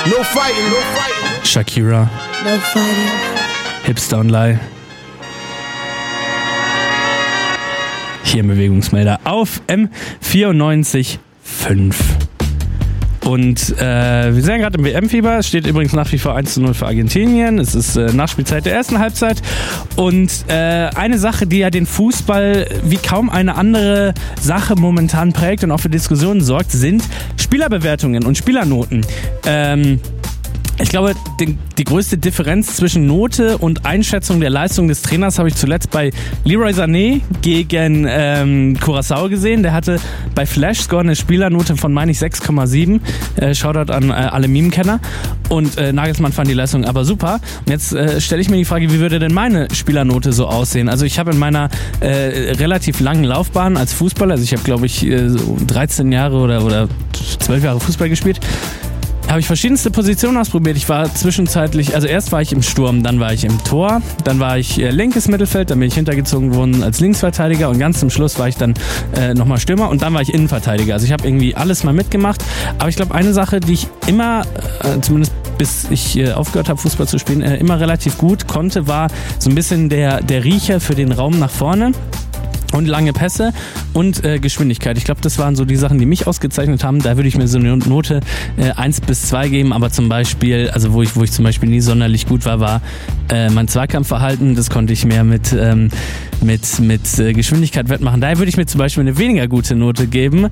No fighting, no fighting. Shakira. No fighting. Hips Don't Lie. Hier im Bewegungsmelder auf M94.5. Und wir sind gerade im WM-Fieber. Es steht übrigens nach wie vor 1:0 für Argentinien. Es ist Nachspielzeit der ersten Halbzeit. Und eine Sache, die ja den Fußball wie kaum eine andere Sache momentan prägt und auch für Diskussionen sorgt, sind Spielerbewertungen und Spielernoten. Ich glaube, die größte Differenz zwischen Note und Einschätzung der Leistung des Trainers habe ich zuletzt bei Leroy Sané gegen Curaçao gesehen. Der hatte bei Flashscore eine Spielernote von, meine ich, 6,7. Shoutout an alle Meme-Kenner. Und Nagelsmann fand die Leistung aber super. Und jetzt stelle ich mir die Frage, wie würde denn meine Spielernote so aussehen? Also ich habe in meiner relativ langen Laufbahn als Fußballer, also ich habe, glaube ich, so 13 Jahre oder 12 Jahre Fußball gespielt, habe ich verschiedenste Positionen ausprobiert. Ich war zwischenzeitlich, also erst war ich im Sturm, dann war ich im Tor, dann war ich linkes Mittelfeld, dann bin ich hintergezogen worden als Linksverteidiger und ganz zum Schluss war ich dann nochmal Stürmer und dann war ich Innenverteidiger. Also ich habe irgendwie alles mal mitgemacht, aber ich glaube, eine Sache, die ich immer, zumindest bis ich aufgehört habe, Fußball zu spielen, immer relativ gut konnte, war so ein bisschen der Riecher für den Raum nach vorne. Und lange Pässe und Geschwindigkeit. Ich glaube, das waren so die Sachen, die mich ausgezeichnet haben. Da würde ich mir so eine Note 1 bis 2 geben. Aber zum Beispiel, also wo ich zum Beispiel nie sonderlich gut war mein Zweikampfverhalten. Das konnte ich mehr mit Geschwindigkeit wettmachen. Daher würde ich mir zum Beispiel eine weniger gute Note geben.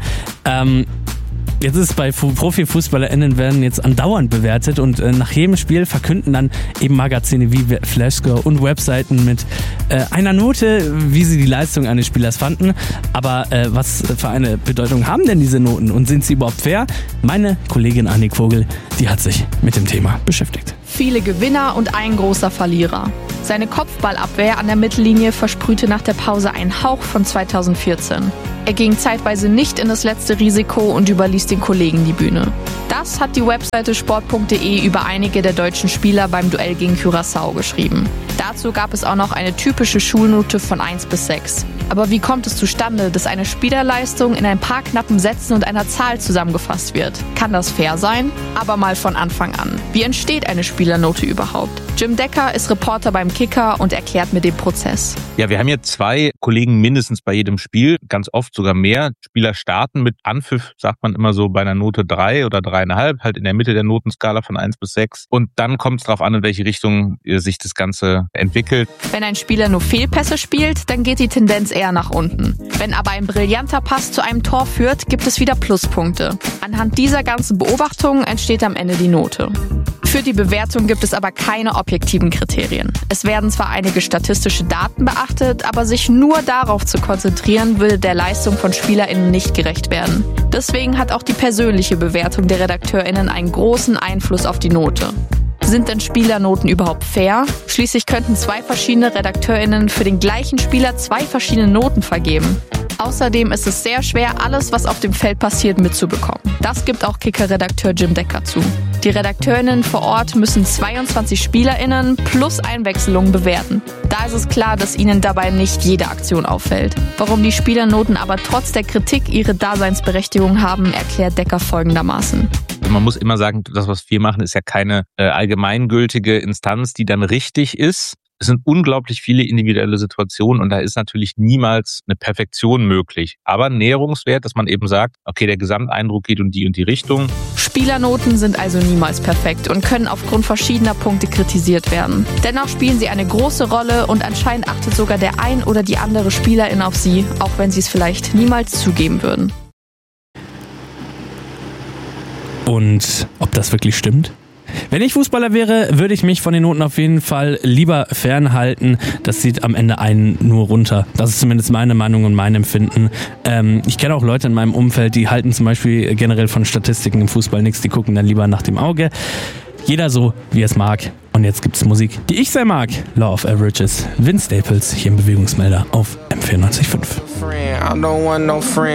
Jetzt ist es bei Profifußballerinnen werden jetzt andauernd bewertet und nach jedem Spiel verkünden dann eben Magazine wie Flashscore und Webseiten mit einer Note, wie sie die Leistung eines Spielers fanden. Aber was für eine Bedeutung haben denn diese Noten und sind sie überhaupt fair? Meine Kollegin Annik Vogel, die hat sich mit dem Thema beschäftigt. Viele Gewinner und ein großer Verlierer. Seine Kopfballabwehr an der Mittellinie versprühte nach der Pause einen Hauch von 2014. Er ging zeitweise nicht in das letzte Risiko und überließ den Kollegen die Bühne. Das hat die Webseite sport.de über einige der deutschen Spieler beim Duell gegen Curaçao geschrieben. Dazu gab es auch noch eine typische Schulnote von 1 bis 6. Aber wie kommt es zustande, dass eine Spielerleistung in ein paar knappen Sätzen und einer Zahl zusammengefasst wird? Kann das fair sein? Aber mal von Anfang an. Wie entsteht eine Spielernote überhaupt? Jim Decker ist Reporter beim Kicker und erklärt mir den Prozess. Ja, wir haben hier 2 Kollegen mindestens bei jedem Spiel, ganz oft sogar mehr. Spieler starten mit Anpfiff, sagt man immer so bei einer Note 3 oder 3,5, halt in der Mitte der Notenskala von 1 bis 6. Und dann kommt es darauf an, in welche Richtung sich das Ganze entwickelt. Wenn ein Spieler nur Fehlpässe spielt, dann geht die Tendenz eher nach unten. Wenn aber ein brillanter Pass zu einem Tor führt, gibt es wieder Pluspunkte. Anhand dieser ganzen Beobachtungen entsteht am Ende die Note. Für die Bewertung gibt es aber keine objektiven Kriterien. Es werden zwar einige statistische Daten beachtet, aber sich nur darauf zu konzentrieren, würde der Leistung von SpielerInnen nicht gerecht werden. Deswegen hat auch die persönliche Bewertung der RedakteurInnen einen großen Einfluss auf die Note. Sind denn Spielernoten überhaupt fair? Schließlich könnten 2 verschiedene RedakteurInnen für den gleichen Spieler 2 verschiedene Noten vergeben. Außerdem ist es sehr schwer, alles, was auf dem Feld passiert, mitzubekommen. Das gibt auch Kicker-Redakteur Jim Decker zu. Die RedakteurInnen vor Ort müssen 22 SpielerInnen plus Einwechslungen bewerten. Da ist es klar, dass ihnen dabei nicht jede Aktion auffällt. Warum die Spielernoten aber trotz der Kritik ihre Daseinsberechtigung haben, erklärt Decker folgendermaßen. Man muss immer sagen, das, was wir machen, ist ja keine allgemeingültige Instanz, die dann richtig ist. Es sind unglaublich viele individuelle Situationen und da ist natürlich niemals eine Perfektion möglich. Aber näherungswert, dass man eben sagt, okay, der Gesamteindruck geht in die Richtung. Spielernoten sind also niemals perfekt und können aufgrund verschiedener Punkte kritisiert werden. Dennoch spielen sie eine große Rolle und anscheinend achtet sogar der ein oder die andere Spielerin auf sie, auch wenn sie es vielleicht niemals zugeben würden. Und ob das wirklich stimmt? Wenn ich Fußballer wäre, würde ich mich von den Noten auf jeden Fall lieber fernhalten. Das zieht am Ende einen nur runter. Das ist zumindest meine Meinung und mein Empfinden. Ich kenne auch Leute in meinem Umfeld, die halten zum Beispiel generell von Statistiken im Fußball nichts. Die gucken dann lieber nach dem Auge. Jeder so, wie er es mag. Und jetzt gibt's Musik, die ich sehr mag. Law of Averages, Vince Staples, hier im Bewegungsmelder auf M94.5.